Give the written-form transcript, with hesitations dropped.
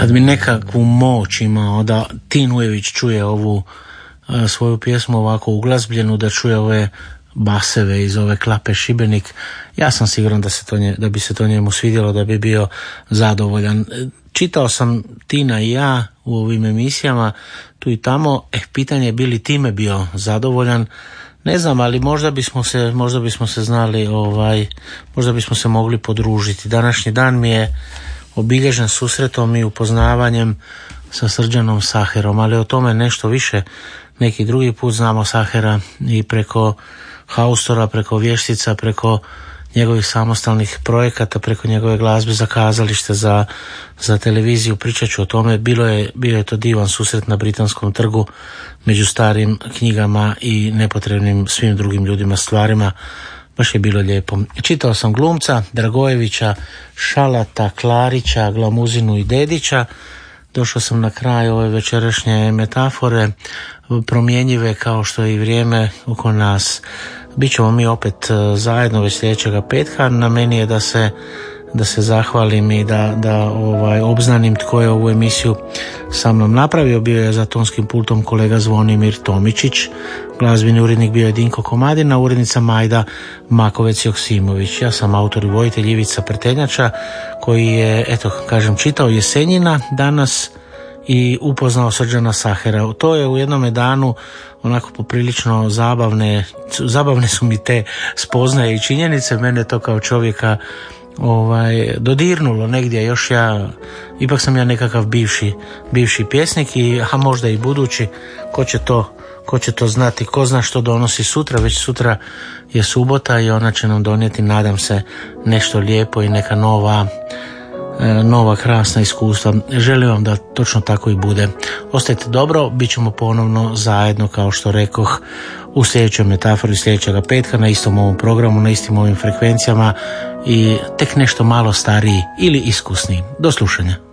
Kad bi nekakvu moć imao da Tin Ujević čuje ovu svoju pjesmu ovako uglazbljenu, da čuje ove baseve iz ove Klape Šibenik, ja sam siguran da bi se to njemu svidjelo, da bi bio zadovoljan. Čitao sam Tina i ja u ovim emisijama tu i tamo, pitanje je bi li time bio zadovoljan, ne znam, ali možda bismo se znali, možda bismo se mogli podružiti. Današnji dan mi je obilježen susretom i upoznavanjem sa Srđanom Saherom, ali o tome nešto više neki drugi put. Znamo Sahera i preko Haustora, preko Vještica, preko njegovih samostalnih projekata, preko njegove glazbe za kazalište, za televiziju. Pričat ću o tome. Bio je to divan susret na Britanskom trgu među starim knjigama i nepotrebnim svim drugim ljudima, stvarima. Baš je bilo lijepo. Čitao sam glumca Dragojevića, Šalata, Klarića, Glamuzinu i Dedića. Došao sam na kraj ove večerašnje metafore, promjenjive kao što je i vrijeme oko nas. Bićemo mi opet zajedno već sljedećega petka. Na meni je da se zahvalim i da obznanim tko je ovu emisiju sa mnom napravio. Bio je za tonskim pultom kolega Zvonimir Tomičić, glazbeni urednik bio je Dinko Komadina, urednica Majda Makovec-Joksimović. Ja sam autor i vojitelj Ivica Prtenjača, koji je, čitao Jesenjina danas i upoznao Srđana Sahera. To je u jednome danu onako poprilično zabavne su mi te spoznaje i činjenice. Mene to kao čovjeka dodirnulo negdje. Još ipak sam ja nekakav bivši pjesnik, a možda i budući. Ko će to znati, ko zna što donosi sutra. Već sutra je subota i ona će nam donijeti, nadam se, nešto lijepo i neka nova krasna iskustva. Želim vam da točno tako i bude. Ostajte dobro, bit ćemo ponovno zajedno, kao što rekoh, u sljedećoj metafori sljedećega petka na istom ovom programu, na istim ovim frekvencijama i tek nešto malo stariji ili iskusniji. Do slušanja.